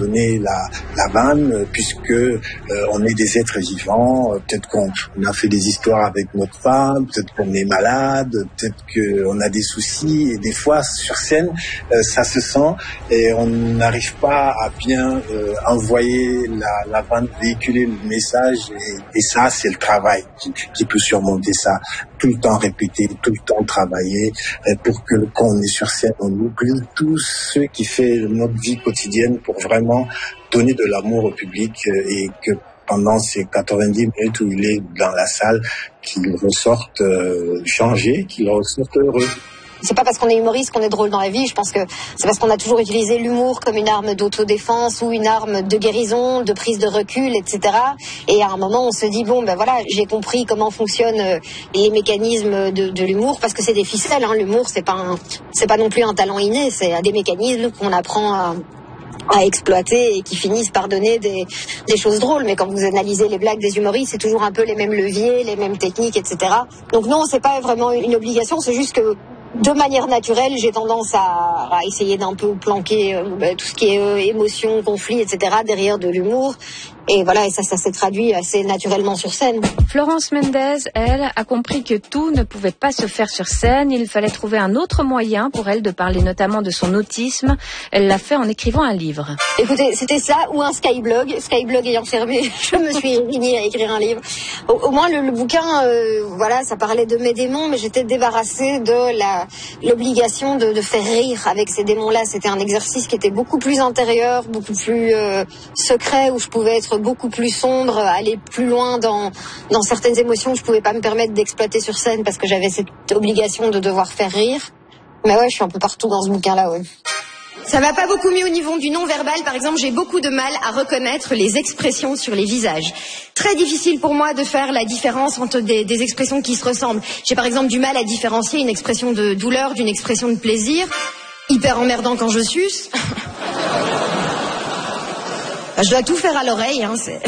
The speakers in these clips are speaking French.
donné la vanne, puisque on est des êtres vivants, peut-être qu'on a fait des histoires avec notre femme, peut-être qu'on est malade, peut-être qu'on a des soucis, et des fois sur scène ça se sent et on n'arrive pas à bien envoyer la vanne, véhiculer le message, et ça c'est le travail qui peut surmonter ça. Tout le temps répéter, tout le temps travailler pour que quand on est sur scène, on oublie tout ce qui fait notre vie quotidienne pour vraiment donner de l'amour au public, et que pendant ces 90 minutes où il est dans la salle, qu'il ressorte changé, qu'il ressorte heureux. C'est pas parce qu'on est humoriste qu'on est drôle dans la vie. Je pense que c'est parce qu'on a toujours utilisé l'humour comme une arme d'autodéfense ou une arme de guérison, de prise de recul, etc. Et à un moment, on se dit bon, ben voilà, j'ai compris comment fonctionnent les mécanismes de l'humour, parce que c'est des ficelles. Hein. L'humour, c'est pas non plus un talent inné. C'est des mécanismes qu'on apprend à exploiter et qui finissent par donner des choses drôles. Mais quand vous analysez les blagues des humoristes, c'est toujours un peu les mêmes leviers, les mêmes techniques, etc. Donc non, c'est pas vraiment une obligation. C'est juste que de manière naturelle, j'ai tendance à essayer d'un peu planquer tout ce qui est émotion, conflit, etc. derrière de l'humour. Et voilà, et ça s'est traduit assez naturellement sur scène. Florence Mendez, elle, a compris que tout ne pouvait pas se faire sur scène. Il fallait trouver un autre moyen pour elle de parler notamment de son autisme. Elle l'a fait en écrivant un livre. Écoutez, c'était ça ou un Skyblog. Skyblog ayant fermé, je me suis résignée à écrire un livre. Au moins, le bouquin, voilà, ça parlait de mes démons, mais j'étais débarrassée de l'obligation de faire rire avec ces démons-là. C'était un exercice qui était beaucoup plus intérieur, beaucoup plus secret, où je pouvais être beaucoup plus sombre, aller plus loin dans certaines émotions que je pouvais pas me permettre d'exploiter sur scène parce que j'avais cette obligation de devoir faire rire. Mais ouais, je suis un peu partout dans ce bouquin-là, ouais. Ça va pas beaucoup mieux au niveau du non-verbal. Par exemple, j'ai beaucoup de mal à reconnaître les expressions sur les visages. Très difficile pour moi de faire la différence entre des expressions qui se ressemblent. J'ai par exemple du mal à différencier une expression de douleur d'une expression de plaisir. Hyper emmerdant quand je suce. Je dois tout faire à l'oreille, hein, c'est...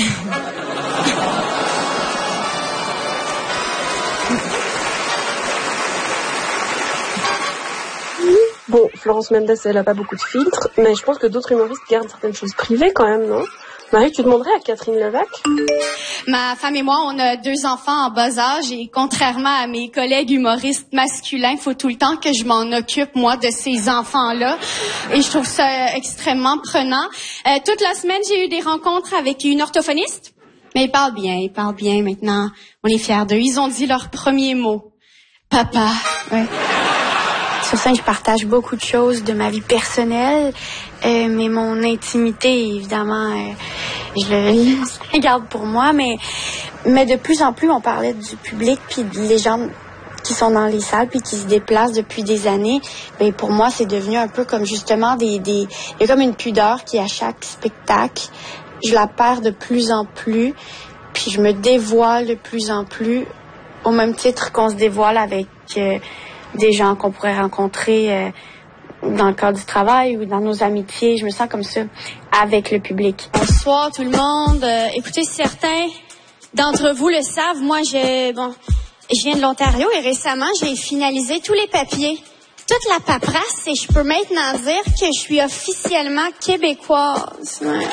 Bon, Florence Mendes, elle a pas beaucoup de filtres, mais je pense que d'autres humoristes gardent certaines choses privées quand même, non? Marie, tu demanderais à Catherine Levac? Ma femme et moi, on a 2 enfants en bas âge et contrairement à mes collègues humoristes masculins, il faut tout le temps que je m'en occupe, moi, de ces enfants-là. Et je trouve ça extrêmement prenant. Toute la semaine, j'ai eu des rencontres avec une orthophoniste. Mais ils parlent bien maintenant. On est fiers d'eux. Ils ont dit leur premier mot. Papa. Ouais. Sur scène, je partage beaucoup de choses de ma vie personnelle, mais mon intimité, évidemment, je le garde pour moi. Mais de plus en plus, on parlait du public puis des gens qui sont dans les salles puis qui se déplacent depuis des années. Ben pour moi, c'est devenu un peu comme justement il y a comme une pudeur qui est à chaque spectacle. Je la perds de plus en plus, puis je me dévoile de plus en plus, au même titre qu'on se dévoile avec des gens qu'on pourrait rencontrer dans le cadre du travail ou dans nos amitiés. Je me sens comme ça avec le public. Bonsoir tout le monde. Écoutez, certains d'entre vous le savent, moi je viens de l'Ontario et récemment j'ai finalisé tous les papiers, toute la paperasse, et je peux maintenant dire que je suis officiellement québécoise. Ouais.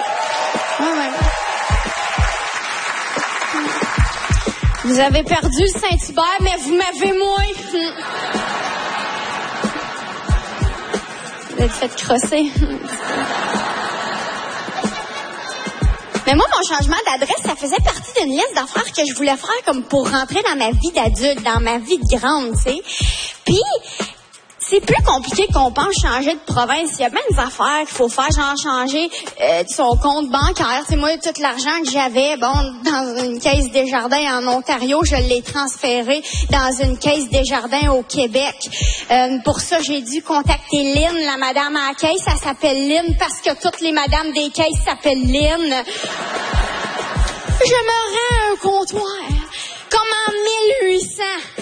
Vous avez perdu le Saint-Hubert, mais vous m'avez moins. Vous êtes fait crosser. Mais moi, mon changement d'adresse, ça faisait partie d'une liste d'affaires que je voulais faire comme pour rentrer dans ma vie d'adulte, dans ma vie de grande, tu sais. Puis, c'est plus compliqué qu'on pense changer de province. Il y a bien des affaires qu'il faut faire, genre changer son compte bancaire. C'est moi, tout l'argent que j'avais, dans une caisse Desjardins en Ontario, je l'ai transféré dans une caisse Desjardins au Québec. Pour ça, j'ai dû contacter Lynn, la madame à la caisse. Elle s'appelle Lynn parce que toutes les madames des caisses s'appellent Lynn. Je me rends à un comptoir, comme en 1800.